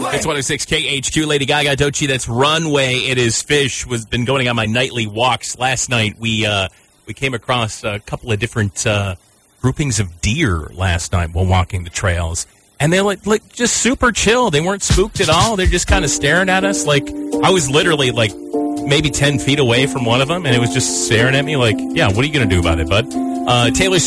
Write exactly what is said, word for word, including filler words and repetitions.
It's one oh six K H Q, Lady Gaga, Doechii. That's Runway. It is Fish. Was been going on my nightly walks. Last night we uh, we came across a couple of different uh, groupings of deer last night while walking the trails, and they like, like just super chill. They weren't spooked at all. They're just kind of staring at us. Like I was literally like maybe ten feet away from one of them, and it was just staring at me like, "Yeah, what are you going to do about it, bud?" Uh, Taylor Swift.